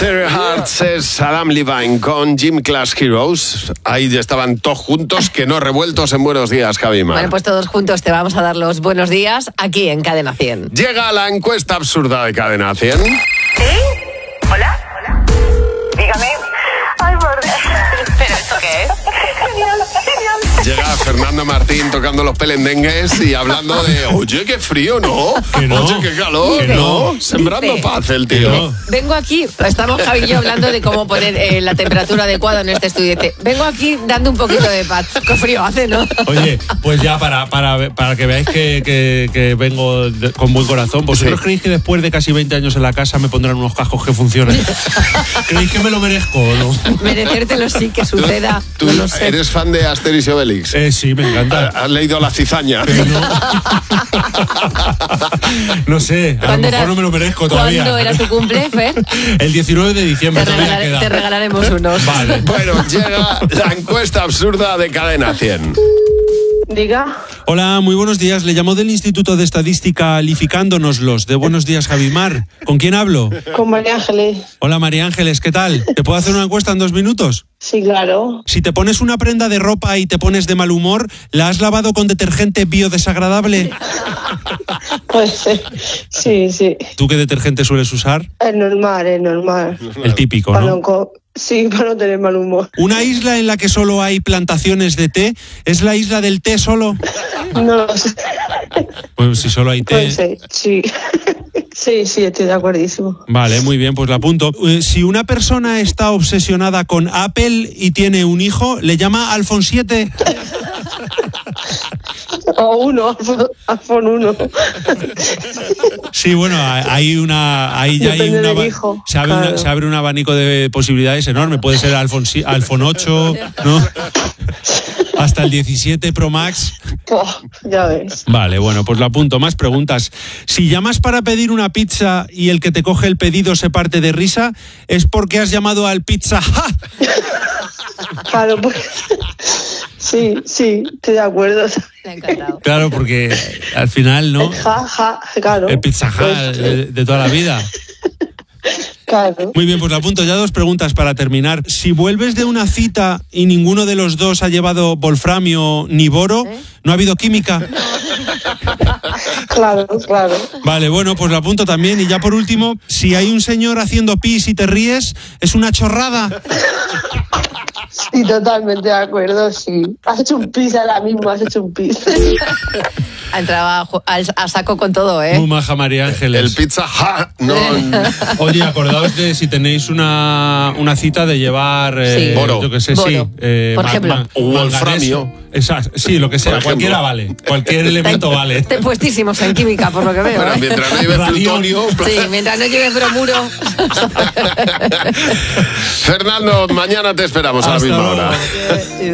Their Hearts es Adam Levine con Gym Class Heroes. Ahí estaban todos juntos, que no revueltos en Buenos Días, Javimar. Bueno, pues todos juntos te vamos a dar los buenos días aquí en Cadena 100. Llega la encuesta absurda de Cadena 100. ¿Sí? ¿Hola? Dígame. Ay, por Dios. ¿Pero esto qué es? Genial. Llega Fernando Martín tocando los pelendengues y hablando de, oye, qué frío, ¿no? Que no. Oye, qué calor, Dice, ¿no? Sembrando dice, paz el tío. no. Vengo aquí, estamos Javi y yo hablando de cómo poner la temperatura adecuada en este estudio. Vengo aquí dando un poquito de paz. Qué frío hace, ¿no? Oye, pues ya para que veáis que vengo con buen corazón, ¿vosotros Sí. creéis que después de casi 20 años en la casa me pondrán unos cascos que funcionen? ¿Creéis que me lo merezco o no? Merecértelo sí que suceda. ¿Tú no lo sé. eres fan de Asterix y Obelix? Sí, me encanta. ¿Has leído La cizaña? Pero no. No sé, a lo mejor no me lo merezco todavía. ¿Cuándo era tu cumple, Fer? El 19 de diciembre todavía queda. Te regalaremos unos. Vale. Bueno, llega la encuesta absurda de Cadena 100. Diga. Hola, muy buenos días. Le llamo del Instituto de Estadística Calificándonoslos. De Buenos Días, Javimar. ¿Con quién hablo? Con María Ángeles. Hola, María Ángeles, ¿qué tal? ¿Te puedo hacer una encuesta en 2 minutos? Sí, claro. Si te pones una prenda de ropa y te pones de mal humor, ¿la has lavado con detergente biodesagradable? Pues sí. ¿Tú qué detergente sueles usar? Es normal. El típico, Para ¿no? para no tener mal humor. ¿Una isla en la que solo hay plantaciones de té es la isla del té solo? No lo sé. Pues si solo hay té... Pues sí. Sí, estoy de acuerdísimo. Vale, muy bien, pues la apunto. Si una persona está obsesionada con Apple y tiene un hijo, ¿le llama iPhone 7? O iPhone 1. Sí, bueno, ahí ya hay Depende una... del hijo, Se claro. abre un abanico de posibilidades enorme. Puede ser iPhone 8, ¿no? Hasta el 17 Pro Max. Ya ves. Vale, bueno, pues lo apunto. Más preguntas. Si llamas para pedir una pizza y el que te coge el pedido se parte de risa, ¿es porque has llamado al Pizza Hut? Claro, pues... Sí, estoy de acuerdo. Me ha encantado. Claro, porque al final, ¿no? Claro. El Pizza Hut Pues, de toda la vida. Claro. Muy bien, pues lo apunto. Ya 2 preguntas para terminar. Si vuelves de una cita y ninguno de los dos ha llevado wolframio ni boro, ¿no ha habido química? Claro. Vale, bueno, pues lo apunto también. Y ya por último, si hay un señor haciendo pis y te ríes, ¿es una chorrada? Sí, totalmente de acuerdo, sí. Has hecho un pis ahora mismo, Ha entrado a saco con todo, ¿eh? Muy maja, María Ángeles. El Pizza Hut, no. Oye, acordaos de si tenéis una cita de llevar... Sí. Boro. Yo qué sé, Boro. sí. Por ejemplo. O wolframio. Exacto, sí, lo que sea, Por ejemplo. cualquiera vale. Cualquier elemento vale. Estén puestísimos en química, por lo que veo. Bueno, ¿eh? mientras no lleve Radio. plutonio. Sí, mientras no lleves bromuro. Fernando, mañana te esperamos a la Hasta misma luego. hora.